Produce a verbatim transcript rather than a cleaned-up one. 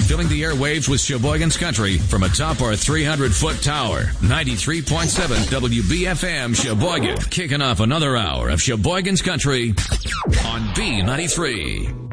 filling the airwaves with Sheboygan's Country from atop our three hundred foot tower. ninety-three point seven W B F M Sheboygan, kicking off another hour of Sheboygan's Country on B ninety-three.